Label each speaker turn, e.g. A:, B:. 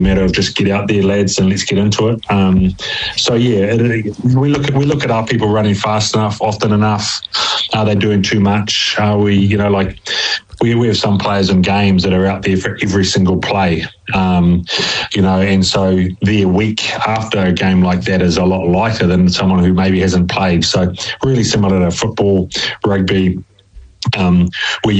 A: matter of just get out there, lads, and let's get into it. We look at our people running fast enough, often enough. Are they doing too much? Are we, we have some players in games that are out there for every single play, and so their week after a game like that is a lot lighter than someone who maybe hasn't played. So really similar to football, rugby, where